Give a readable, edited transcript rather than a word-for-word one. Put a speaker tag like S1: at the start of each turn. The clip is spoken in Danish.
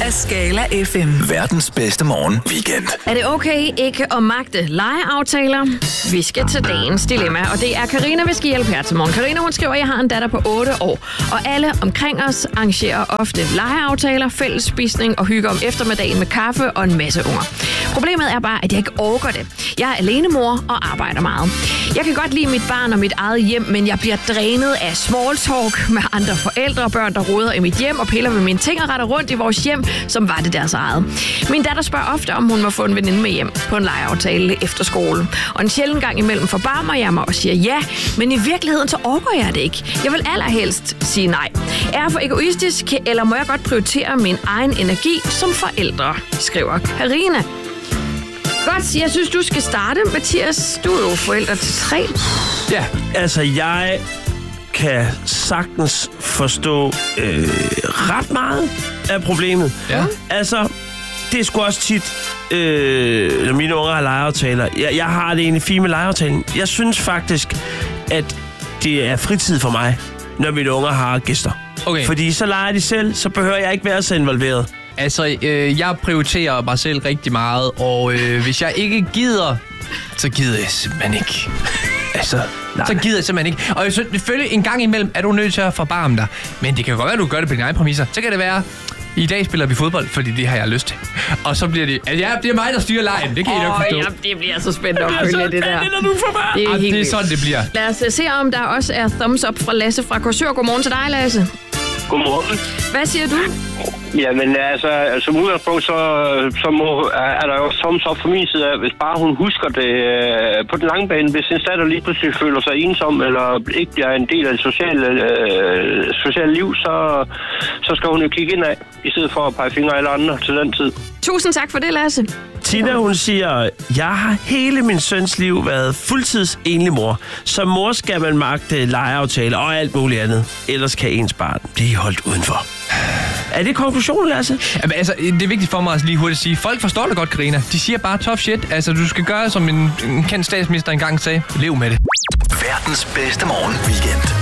S1: af Skala FM.
S2: Verdens bedste morgen weekend.
S3: Er det okay ikke at magte legeaftaler? Vi skal til dagens dilemma, og det er Karina, vi skal hjælpe her til morgen. Karina, hun skriver, at jeg har en datter på 8 år, og alle omkring os arrangerer ofte legeaftaler, fællesspisning og hygger om eftermiddagen med kaffe og en masse unger. Problemet er bare, at jeg ikke orker det. Jeg er alenemor og arbejder meget. Jeg kan godt lide mit barn og mit eget hjem, men jeg bliver drænet af small talk med andre forældre og børn, der roder i mit hjem og piller ved mine ting og retter rundt i vores hjem, som var det deres eget. Min datter spørger ofte, om hun må få en veninde med hjem på en legeaftale efter skole. Og en sjælden gang imellem forbarmer jeg mig og siger ja, men i virkeligheden så orker jeg det ikke. Jeg vil allerhelst sige nej. Er jeg for egoistisk, eller må jeg godt prioritere min egen energi som forældre, skriver Karina. Godt, jeg synes, du skal starte. Mathias, du er jo forældre til 3.
S4: Ja, altså jeg kan sagtens forstå ret meget af problemet.
S5: Ja.
S4: Altså, det er sgu også tit, når mine unger har legeaftaler. Jeg har det egentlig fint med legeaftalen. Jeg synes faktisk, at det er fritid for mig, når mine unger har gæster.
S5: Okay.
S4: Fordi så leger de selv, så behøver jeg ikke være så involveret.
S5: Altså, jeg prioriterer mig selv rigtig meget, og hvis jeg ikke gider, så gider jeg simpelthen ikke. Altså, så gider jeg simpelthen ikke. Og selvfølgelig en gang imellem er du nødt til at forbarme dig. Men det kan godt være, at du gør det på dine egne præmisser. Så kan det være, i dag spiller vi fodbold, fordi det har jeg lyst til. Og så bliver det... Altså, det er mig, der styrer lejen. Det kan I nok forstå.
S3: Ja, det bliver så spændende at følge det der.
S5: Det er sådan, det bliver.
S3: Lad os se, om der også er thumbs up fra Lasse fra Korsør. Godmorgen til dig, Lasse.
S6: Godmorgen.
S3: Hvad siger du?
S6: Jamen altså, som udgangspunkt, så er der jo thumbs up fra min side af, hvis bare hun husker det på den lange bane. Hvis en datter lige pludselig føler sig ensom, eller ikke bliver en del af det sociale liv, så skal hun jo kigge indad, i stedet for at pege fingre alle andre til den tid.
S3: Tusind tak for det, Lasse.
S4: Tina, hun siger, jeg har hele min søns liv været fuldtids enlig mor. Som mor skal man magte legeaftaler og alt muligt andet. Ellers kan ens barn blive holdt udenfor. Er det konklusionen, Lasse?
S5: Jamen, altså, det er vigtigt for mig at lige hurtigt sige, folk forstår det godt, Karina. De siger bare tough shit. Altså, du skal gøre, som en kendt statsminister engang sagde. Lev med det.
S2: Verdens bedste morgen weekend.